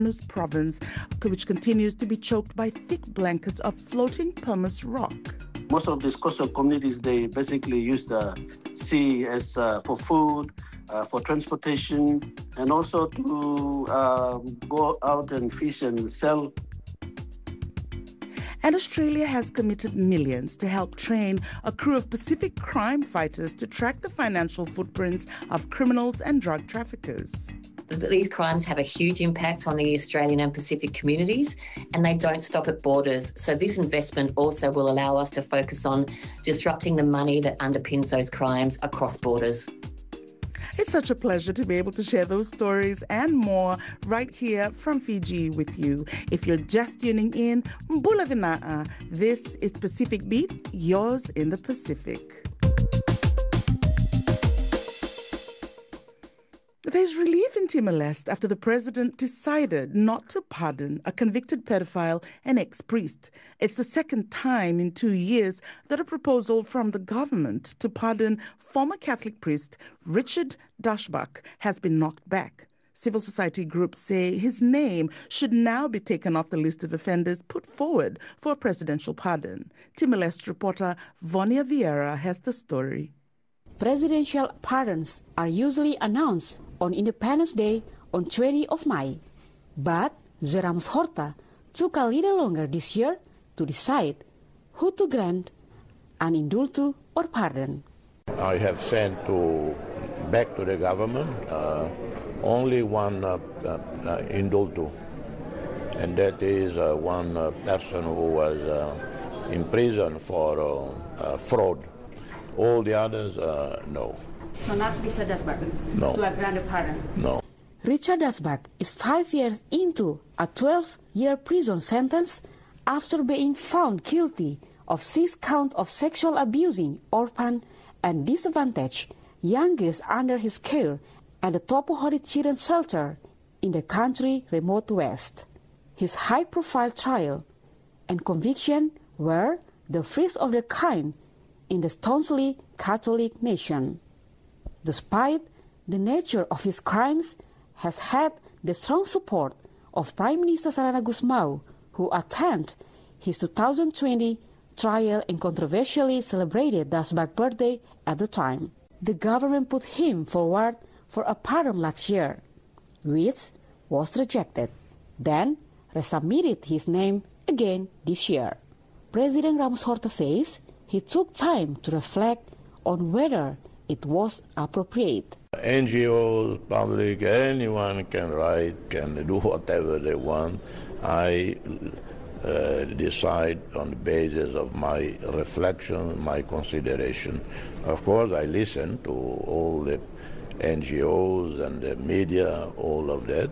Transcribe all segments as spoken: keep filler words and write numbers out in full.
province, which continues to be choked by thick blankets of floating pumice rock. Most of these coastal communities, they basically use the sea as uh, for food, uh, for transportation, and also to uh, go out and fish and sell. And Australia has committed millions to help train a crew of Pacific crime fighters to track the financial footprints of criminals and drug traffickers. These crimes have a huge impact on the Australian and Pacific communities, and they don't stop at borders. So this investment also will allow us to focus on disrupting the money that underpins those crimes across borders. It's such a pleasure to be able to share those stories and more right here from Fiji with you. If you're just tuning in, Mbula Vinaa. This is Pacific Beat, yours in the Pacific. There's relief in Timor-Leste after the president decided not to pardon a convicted pedophile and ex-priest. It's the second time in two years that a proposal from the government to pardon former Catholic priest Richard Dashback has been knocked back. Civil society groups say his name should now be taken off the list of offenders put forward for a presidential pardon. Timor-Leste reporter Vonia Vieira has the story. Presidential pardons are usually announced on Independence Day on twentieth of May, but Zura Ramos Horta took a little longer this year to decide who to grant an indulto or pardon. I have sent to back to the government uh, only one uh, uh, uh, indulto, and that is uh, one uh, person who was uh, in prison for uh, uh, fraud. All the others, uh, no. So not Richard Dashback? No. To a granted pardon? No. Richard Dashback is five years into a twelve-year prison sentence after being found guilty of six counts of sexual abusing orphan and disadvantaged young girls under his care at the Topohori Children's Shelter in the country's remote west. His high-profile trial and conviction were the first of their kind in the staunchly Catholic nation. Despite the nature of his crimes, has had the strong support of Prime Minister Sarana Gusmao, who attended his two thousand twenty trial and controversially celebrated Dashback's birthday at the time. The government put him forward for a pardon last year, which was rejected, then resubmitted his name again this year. President Ramos Horta says he took time to reflect on whether it was appropriate. N G Os, public, anyone can write, can do whatever they want. I uh, decide on the basis of my reflection, my consideration. Of course, I listen to all the N G Os and the media, all of that.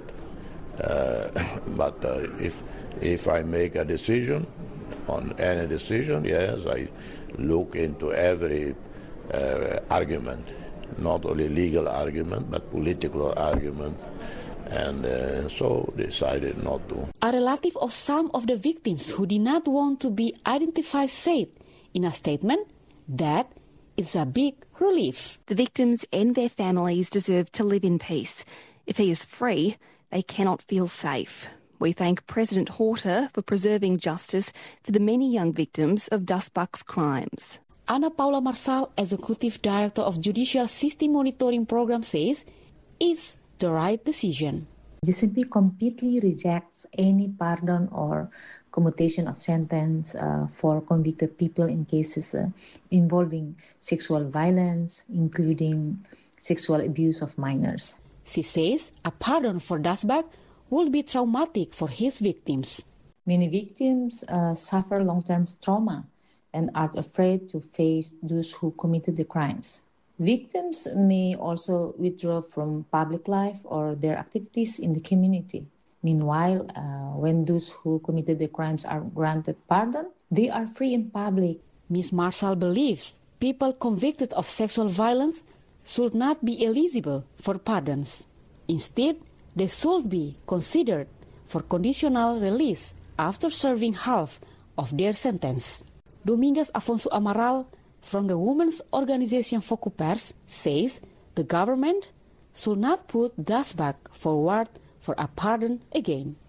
Uh, but uh, if if I make a decision, on any decision, yes, I look into every uh, argument, not only legal argument, but political argument, and uh, so decided not to. A relative of some of the victims who did not want to be identified said in a statement that it's a big relief. The victims and their families deserve to live in peace. If he is free, they cannot feel safe. We thank President Horta for preserving justice for the many young victims of Dashback's crimes. Ana Paula Marsal, Executive Director of Judicial System Monitoring Program, says it's the right decision. J C P completely rejects any pardon or commutation of sentence uh, for convicted people in cases uh, involving sexual violence, including sexual abuse of minors. She says a pardon for Dashback will be traumatic for his victims. Many victims uh, suffer long-term trauma and are afraid to face those who committed the crimes. Victims may also withdraw from public life or their activities in the community. Meanwhile, uh, when those who committed the crimes are granted pardon, they are free in public. Miz Marshall believes people convicted of sexual violence should not be eligible for pardons. Instead, they should be considered for conditional release after serving half of their sentence. Dominguez Afonso Amaral from the women's organization Focupers says the government should not put Dashback forward for a pardon again.